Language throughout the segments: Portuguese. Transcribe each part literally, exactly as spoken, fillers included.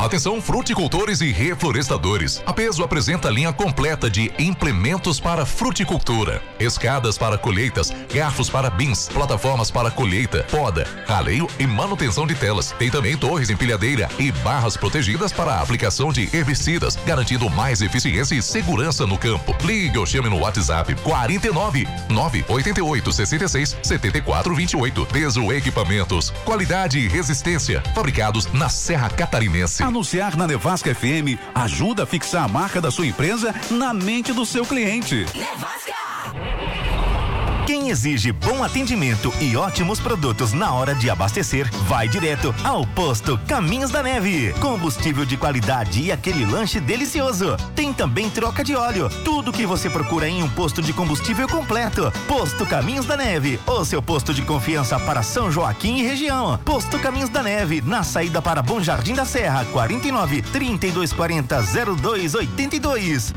Atenção, fruticultores e reflorestadores. A Peso apresenta a linha completa de implementos para fruticultura: escadas para colheitas, garfos para bins, plataformas para colheita, poda, raleio e manutenção de telas. Tem também torres empilhadeira e barras protegidas para a aplicação de herbicidas, garantindo mais eficiência e segurança no campo. Ligue ou chame no WhatsApp quarenta e nove, nove oito oito, sessenta e seis, setenta e quatro, vinte e oito. Peso Equipamentos, qualidade e resistência, fabricados na Serra Catarinense. Anunciar na Nevasca F M ajuda a fixar a marca da sua empresa na mente do seu cliente. Nevasca! Quem exige bom atendimento e ótimos produtos na hora de abastecer, vai direto ao Posto Caminhos da Neve. Combustível de qualidade e aquele lanche delicioso. Tem também troca de óleo. Tudo que você procura em um posto de combustível completo. Posto Caminhos da Neve, o seu posto de confiança para São Joaquim e região. Posto Caminhos da Neve, na saída para Bom Jardim da Serra, quarenta e nove, trinta e dois quarenta, zero dois oitenta e dois.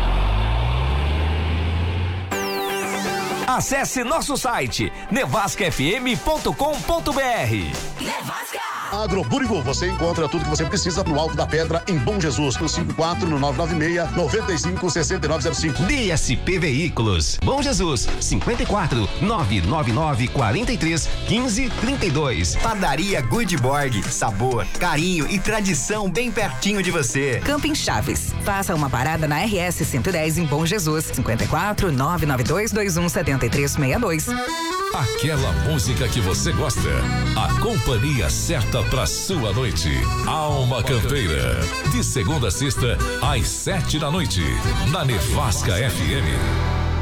Acesse nosso site nevasca f m ponto com ponto b r. Nevasca! Agroburigo, você encontra tudo que você precisa no Alto da Pedra, em Bom Jesus, no cinco quatro, no nove nove seis, nove cinco, seis nove zero cinco. D S P Veículos, Bom Jesus, cinquenta e quatro, nove nove nove, quarenta e três, quinze, trinta e dois. Padaria Goodborg, sabor, carinho e tradição bem pertinho de você. Camping Chaves, faça uma parada na R S cento e dez em Bom Jesus, cinquenta e quatro, nove nove dois, dois um sete três seis dois. Aquela música que você gosta, a companhia certa pra sua noite. Alma Campeira, de segunda a sexta às sete da noite, na Nevasca F M.